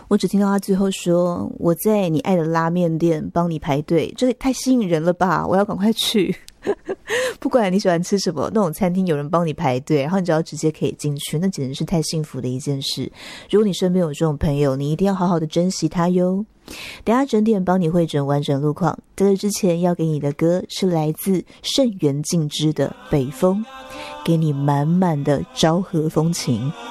我只听到他最后说：“我在你爱的拉面店帮你排队。”这也太吸引人了吧！我要赶快去。不管你喜欢吃什么，那种餐厅有人帮你排队，然后你只要直接可以进去，那简直是太幸福的一件事。如果你身边有这种朋友，你一定要好好的珍惜他哟。等下整点帮你汇整完整路况，在这之前要给你的歌是来自盛元敬之的《北风》，给你满满的昭和风情。